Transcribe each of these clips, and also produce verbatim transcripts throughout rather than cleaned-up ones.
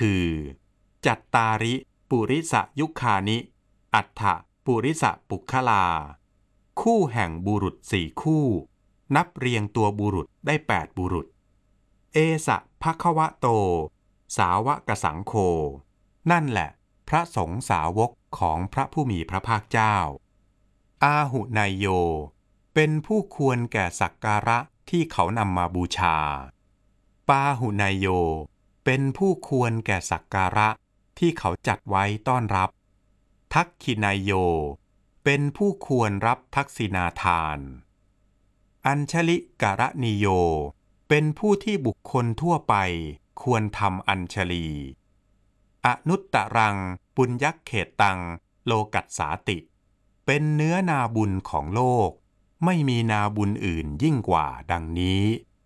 คือจัตตาริปุริสยุคานิอัฏฐปุริสปุคลาคู่แห่งบุรุษสี่คู่นับเรียงตัวบุรุษได้แปดบุรุษเอสะภควโตสาวกสังโฆนั่นแหละพระสงฆ์สาวกของพระผู้มีพระภาคเจ้าอาหุนายโยเป็นผู้ควรแก่สักการะที่เขานำมาบูชาปาหุนายโยเป็นผู้ควรแก่สักการะที่เขาจัดไว้ต้อนรับทักขินายโยเป็นผู้ควรรับทักษิณาทานอัญชลิกรณิโยเป็นผู้ที่บุคคลทั่วไปควรทำอัญชลีอนุตตรังปุญญเขตตังโลกัสสาติเป็นเนื้อนาบุญของโลกไม่มีนาบุญอื่นยิ่งกว่าดังนี้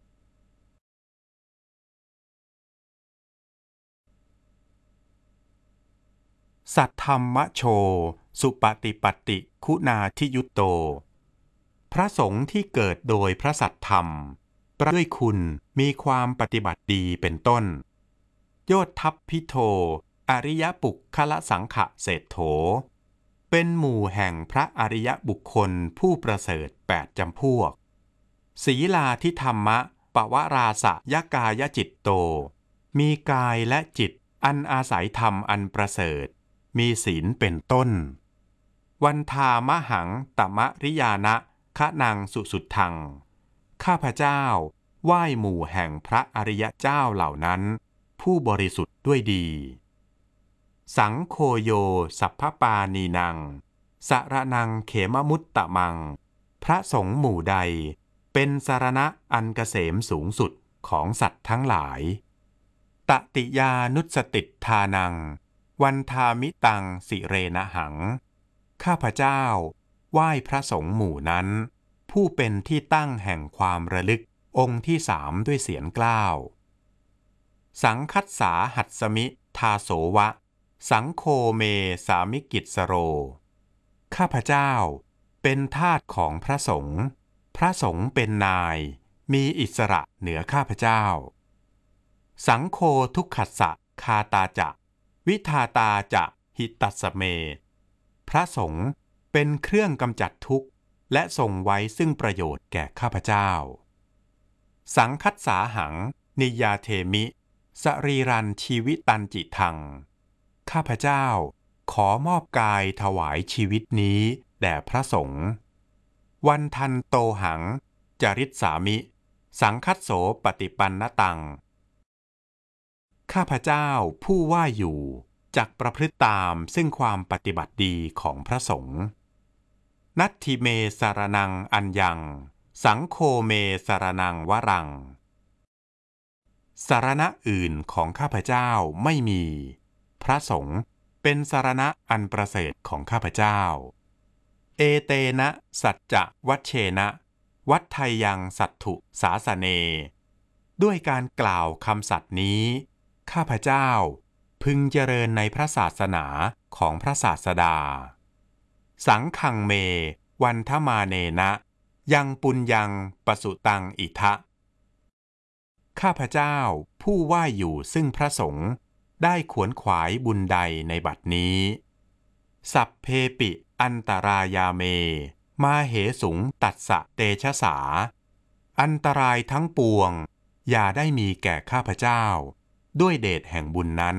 สัทธัมมโชสุปฏิปัตติคุณาทิยุตโตพระสงฆ์ที่เกิดโดยพระสัทธรรมประด้วยคุณมีความปฏิบัติดีเป็นต้นโยทัพพิโทอริยปุคคละสังขะเศรษโถเป็นหมู่แห่งพระอริยบุคคลผู้ประเสริฐแปดจำพวกศีลาทิธรรมะปวราสยกายจิตโตมีกายและจิตอันอาศัยธรรมอันประเสริฐมีศีลเป็นต้นวันทามหังตมริยานะคะนังสุสุดทังข้าพเจ้าไหว้หมู่แห่งพระอริยเจ้าเหล่านั้นผู้บริสุทธิ์ด้วยดีสังโฆโยสัพพปานีนังสรนังเขมมุตตะมังพระสงฆ์หมู่ใดเป็นสรณะอันเกษมสูงสุดของสัตว์ทั้งหลายตติยานุสติทานังวันทามิตังสิเรนะหังข้าพเจ้าไหว้พระสงฆ์หมู่นั้นผู้เป็นที่ตั้งแห่งความระลึกองค์ที่สามด้วยเสียงกล้าวสังคัสสาหัสสมิทาโสวะสังโฆเมสามิกิจสโรข้าพเจ้าเป็นทาสของพระสงฆ์พระสงฆ์เป็นนายมีอิสระเหนือข้าพเจ้าสังโฆทุกขัสสะคาตาจะวิทาตาจะหิตัสสเมพระสงฆ์เป็นเครื่องกำจัดทุกข์และทรงไว้ซึ่งประโยชน์แก่ข้าพเจ้าสังคัสสาหังนิยาเทมิสรีรันชีวิตันจิทังข้าพเจ้าขอมอบกายถวายชีวิตนี้แด่พระสงฆ์วันทันโตหังจริตสามิสังคัสโสปฏิปันนตังข้าพเจ้าผู้ว่าอยู่จักประพฤติตามซึ่งความปฏิบัติดีของพระสงฆ์นัตถิเมสารนังอัญญังสังโฆเมสารนังวรังสารณะอื่นของข้าพเจ้าไม่มีพระสงฆ์เป็นสารณะอันประเสริฐของข้าพเจ้าเอเตนะสัจจะวัชเชนะวัฏไทยังสัตถุสาสเนด้วยการกล่าวคำสัตย์นี้ข้าพเจ้าพึงเจริญในพระศาสนาของพระศาสดาสังฆังเมวันทมาเนนะยังปุญญังปสุตังอิทะข้าพเจ้าผู้ว่าอยู่ซึ่งพระสงฆ์ได้ขวนขวายบุญใดในบัดนี้สัพเพปิอันตรายาเมมาเหสุงตัสสะเตชะสาอันตรายทั้งปวงอย่าได้มีแก่ข้าพเจ้าด้วยเดชแห่งบุญนั้น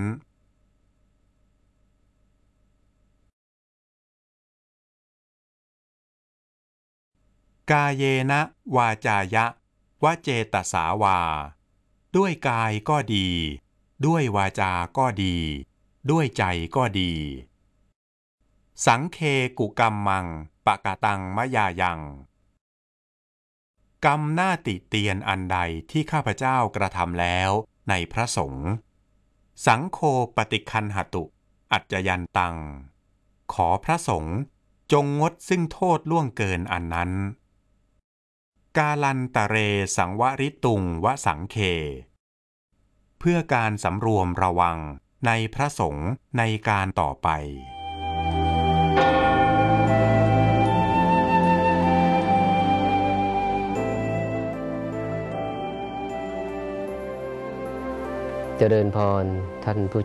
กาเยนะวาจายะวะเจตสาวาด้วยกายก็ดีด้วยวาจาก็ดีด้วยใจก็ดีสังเคกุกรรมมังปะกะตังมะยายังกรรมหน้าติเตียนอันใดที่ข้าพเจ้ากระทำแล้วในพระสงฆ์สังโฆปฏิคันหตุอัจจยันตังขอพระสงฆ์จงงดซึ่งโทษล่วงเกินอันนั้นกาลันตะเรสังวริตุงวสังเคเพื่อการสำรวมระวังในพระสงฆ์ในการต่อไปเจริญพรท่านผู้